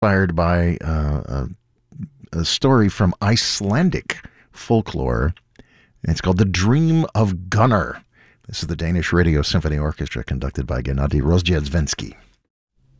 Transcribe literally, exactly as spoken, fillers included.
inspired by uh, a, a story from Icelandic folklore. It's called The Dream of Gunnar. This is the Danish Radio Symphony Orchestra conducted by Gennady Rozhdestvensky.